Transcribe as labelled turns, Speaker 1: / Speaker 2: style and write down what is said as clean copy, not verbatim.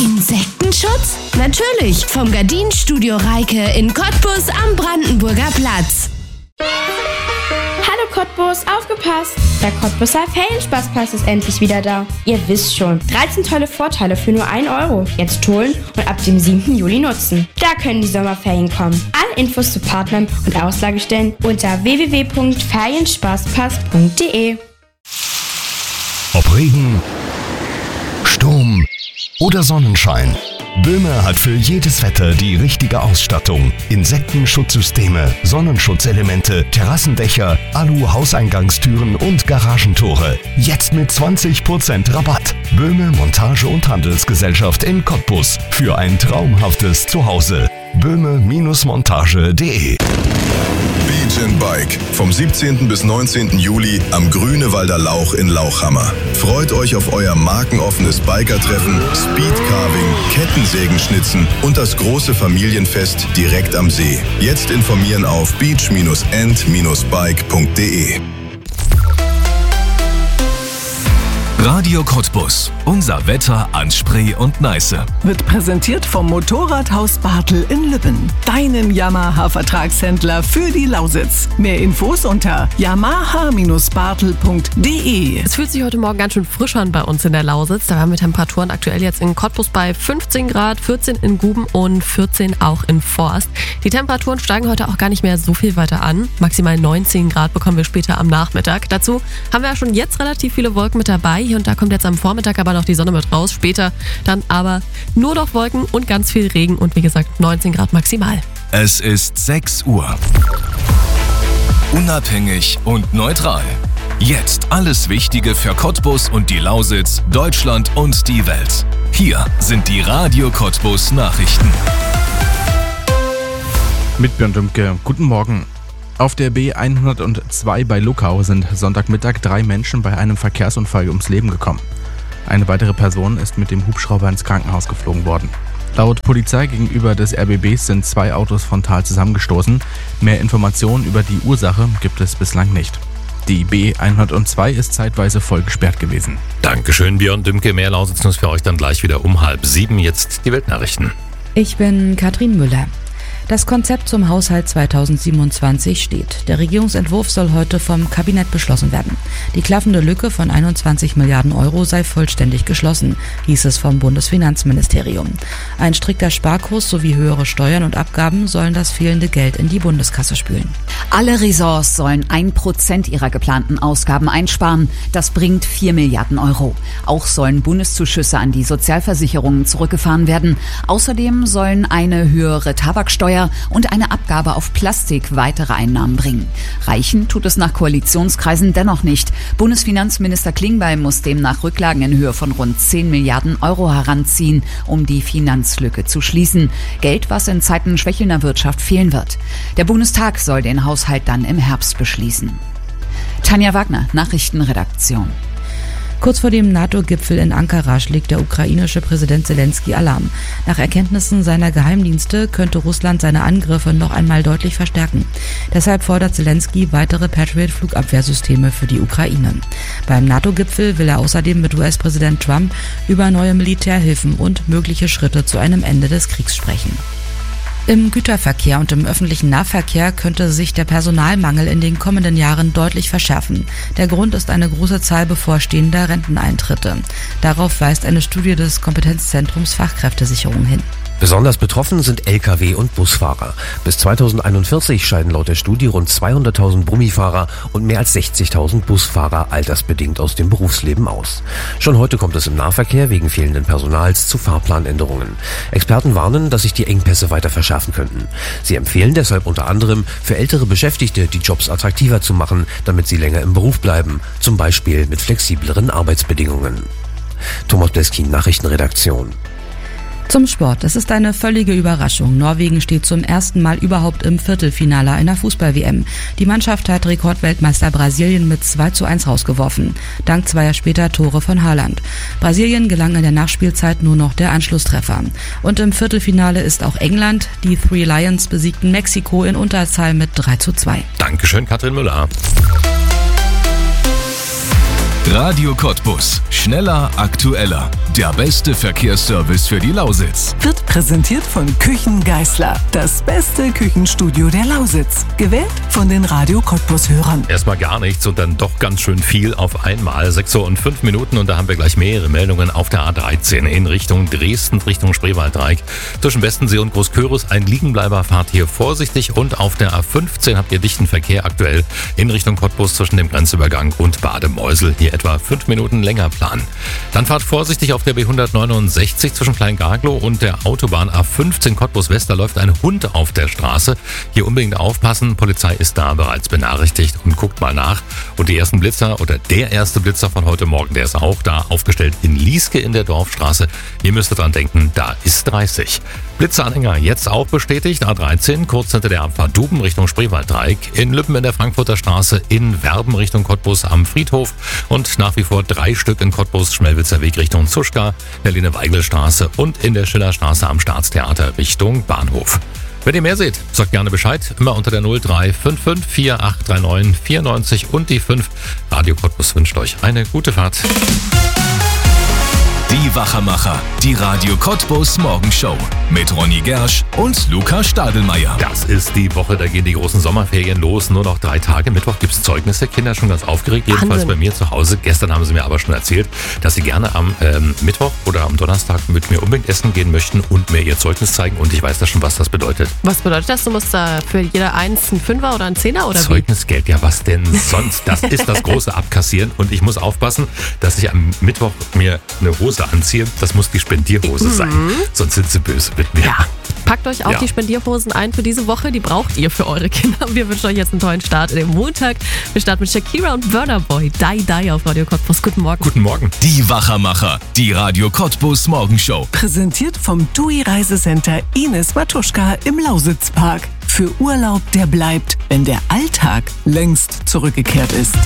Speaker 1: Insektenschutz? Natürlich, vom Gardinenstudio Reike in Cottbus am Brandenburger Platz.
Speaker 2: Hallo Cottbus, aufgepasst! Der Cottbuser Ferienspaßpass ist endlich wieder da. Ihr wisst schon, 13 tolle Vorteile für nur 1 Euro. Jetzt holen und ab dem 7. Juli nutzen. Da können die Sommerferien kommen. Alle Infos zu Partnern und Auslagestellen unter www.ferienspaßpass.de.
Speaker 3: Ob Regen, Sturm oder Sonnenschein. Böhme hat für jedes Wetter die richtige Ausstattung. Insektenschutzsysteme, Sonnenschutzelemente, Terrassendächer, Alu-Hauseingangstüren und Garagentore. Jetzt mit 20% Rabatt. Böhme Montage- und Handelsgesellschaft in Cottbus. Für ein traumhaftes Zuhause. böhme-montage.de.
Speaker 4: Beach & Bike vom 17. bis 19. Juli am Grünewalder Lauch in Lauchhammer. Freut euch auf euer markenoffenes Bikertreffen, Speedcarving, Kettensägenschnitzen und das große Familienfest direkt am See. Jetzt informieren auf beach-and-bike.de.
Speaker 3: Radio Cottbus. Unser Wetter an Spree und Neiße.
Speaker 5: Wird präsentiert vom Motorradhaus Bartel in Lübben. Deinem Yamaha-Vertragshändler für die Lausitz. Mehr Infos unter yamaha-bartel.de.
Speaker 6: Es fühlt sich heute Morgen ganz schön frisch an bei uns in der Lausitz. Da haben wir Temperaturen aktuell jetzt in Cottbus bei 15 Grad, 14 in Guben und 14 auch in Forst. Die Temperaturen steigen heute auch gar nicht mehr so viel weiter an. Maximal 19 Grad bekommen wir später am Nachmittag. Dazu haben wir ja schon jetzt relativ viele Wolken mit dabei. Hier und da kommt jetzt am Vormittag aber noch die Sonne mit raus. Später dann aber nur noch Wolken und ganz viel Regen und wie gesagt 19 Grad maximal.
Speaker 3: Es ist 6 Uhr. Unabhängig und neutral. Jetzt alles Wichtige für Cottbus und die Lausitz, Deutschland und die Welt. Hier sind die Radio Cottbus Nachrichten.
Speaker 7: Mit Björn Dümke. Guten Morgen. Auf der B102 bei Luckau sind Sonntagmittag 3 Menschen bei einem Verkehrsunfall ums Leben gekommen. Eine weitere Person ist mit dem Hubschrauber ins Krankenhaus geflogen worden. Laut Polizei gegenüber des RBBs sind 2 Autos frontal zusammengestoßen. Mehr Informationen über die Ursache gibt es bislang nicht. Die B102 ist zeitweise voll gesperrt gewesen.
Speaker 8: Dankeschön, Björn Dümke. Mehr Lausitz-News für euch dann gleich wieder um 6:30. Jetzt die Weltnachrichten.
Speaker 9: Ich bin Katrin Müller. Das Konzept zum Haushalt 2027 steht. Der Regierungsentwurf soll heute vom Kabinett beschlossen werden. Die klaffende Lücke von 21 Milliarden Euro sei vollständig geschlossen, hieß es vom Bundesfinanzministerium. Ein strikter Sparkurs sowie höhere Steuern und Abgaben sollen das fehlende Geld in die Bundeskasse spülen.
Speaker 10: Alle Ressorts sollen 1% ihrer geplanten Ausgaben einsparen. Das bringt 4 Milliarden Euro. Auch sollen Bundeszuschüsse an die Sozialversicherungen zurückgefahren werden. Außerdem sollen eine höhere Tabaksteuer und eine Abgabe auf Plastik weitere Einnahmen bringen. Reichen tut es nach Koalitionskreisen dennoch nicht. Bundesfinanzminister Klingbeil muss demnach Rücklagen in Höhe von rund 10 Milliarden Euro heranziehen, um die Finanzlücke zu schließen. Geld, was in Zeiten schwächelnder Wirtschaft fehlen wird. Der Bundestag soll den Haushalt dann im Herbst beschließen. Tanja Wagner, Nachrichtenredaktion.
Speaker 9: Kurz vor dem NATO-Gipfel in Ankara schlägt der ukrainische Präsident Zelensky Alarm. Nach Erkenntnissen seiner Geheimdienste könnte Russland seine Angriffe noch einmal deutlich verstärken. Deshalb fordert Zelensky weitere Patriot-Flugabwehrsysteme für die Ukraine. Beim NATO-Gipfel will er außerdem mit US-Präsident Trump über neue Militärhilfen und mögliche Schritte zu einem Ende des Kriegs sprechen. Im Güterverkehr und im öffentlichen Nahverkehr könnte sich der Personalmangel in den kommenden Jahren deutlich verschärfen. Der Grund ist eine große Zahl bevorstehender Renteneintritte. Darauf weist eine Studie des Kompetenzzentrums Fachkräftesicherung hin.
Speaker 11: Besonders betroffen sind Lkw- und Busfahrer. Bis 2041 scheiden laut der Studie rund 200.000 Brummifahrer und mehr als 60.000 Busfahrer altersbedingt aus dem Berufsleben aus. Schon heute kommt es im Nahverkehr wegen fehlenden Personals zu Fahrplanänderungen. Experten warnen, dass sich die Engpässe weiter verschärfen könnten. Sie empfehlen deshalb unter anderem, für ältere Beschäftigte die Jobs attraktiver zu machen, damit sie länger im Beruf bleiben, zum Beispiel mit flexibleren Arbeitsbedingungen. Thomas Bleskin, Nachrichtenredaktion.
Speaker 9: Zum Sport. Es ist eine völlige Überraschung. Norwegen steht zum ersten Mal überhaupt im Viertelfinale einer Fußball-WM. Die Mannschaft hat Rekordweltmeister Brasilien mit 2:1 rausgeworfen. Dank zweier später Tore von Haaland. Brasilien gelang in der Nachspielzeit nur noch der Anschlusstreffer. Und im Viertelfinale ist auch England. Die Three Lions besiegten Mexiko in Unterzahl mit 3:2.
Speaker 8: Dankeschön, Katrin Müller.
Speaker 3: Radio Cottbus. Schneller, aktueller. Der beste Verkehrsservice für die Lausitz.
Speaker 5: Wird präsentiert von Küchen Geisler. Das beste Küchenstudio der Lausitz. Gewählt von den Radio Cottbus-Hörern.
Speaker 8: Erstmal gar nichts und dann doch ganz schön viel auf einmal. 6:05 und da haben wir gleich mehrere Meldungen auf der A13 in Richtung Dresden, Richtung Spreewalddreieck. Zwischen Westensee und Großkörus ein Liegenbleiber, fahrt hier vorsichtig und auf der A15 habt ihr dichten Verkehr aktuell in Richtung Cottbus zwischen dem Grenzübergang und Bademeusel. Hier etwa 5 Minuten länger planen. Dann fahrt vorsichtig auf der B169 zwischen Kleingarglow und der Autobahn A15 Cottbus West. Da läuft ein Hund auf der Straße. Hier unbedingt aufpassen. Polizei ist da bereits benachrichtigt und guckt mal nach. Und die ersten Blitzer oder der erste Blitzer von heute Morgen, der ist auch da aufgestellt in Lieske in der Dorfstraße. Ihr müsst dran denken, da ist 30. Blitzeranhänger jetzt auch bestätigt. A13 kurz hinter der Abfahrt Duben Richtung Spreewalddreieck. In Lübben in der Frankfurter Straße. In Werben Richtung Cottbus am Friedhof. Und nach wie vor 3 Stück in Cottbus, Schmelwitzer Weg Richtung Zuschka, Berliner-Weigel-Straße und in der Schillerstraße am Staatstheater Richtung Bahnhof. Wenn ihr mehr seht, sagt gerne Bescheid. Immer unter der 0355 4839 94 und die 5. Radio Cottbus wünscht euch eine gute Fahrt.
Speaker 3: Die Wachermacher, die Radio Cottbus Morgenshow mit Ronny Gersch und Luca Stadelmeier.
Speaker 8: Das ist die Woche, da gehen die großen Sommerferien los. Nur noch 3 Tage. Mittwoch gibt es Zeugnisse. Kinder schon ganz aufgeregt.
Speaker 6: Wahnsinn.
Speaker 8: Jedenfalls bei mir zu Hause. Gestern haben sie mir aber schon erzählt, dass sie gerne am Mittwoch oder am Donnerstag mit mir unbedingt essen gehen möchten und mir ihr Zeugnis zeigen. Und ich weiß da schon, was das bedeutet.
Speaker 6: Was bedeutet das? Du musst da für jeder eins einen Fünfer oder einen Zehner oder wie?
Speaker 8: Zeugnisgeld, ja was denn sonst? Das ist das große Abkassieren. Und ich muss aufpassen, dass ich am Mittwoch mir eine Hose anziehe. Das muss die Spendierhose sein. Sonst sind sie böse mit mir.
Speaker 6: Ja. Packt euch auch die Spendierhosen ein für diese Woche. Die braucht ihr für eure Kinder. Wir wünschen euch jetzt einen tollen Start in den Montag. Wir starten mit Shakira und Burna Boy. Die Die auf Radio Cottbus. Guten Morgen.
Speaker 8: Guten Morgen.
Speaker 3: Die Wachermacher, die Radio Cottbus Morgenshow.
Speaker 5: Präsentiert vom TUI Reisecenter Ines Matuschka im Lausitzpark. Für Urlaub, der bleibt, wenn der Alltag längst zurückgekehrt ist.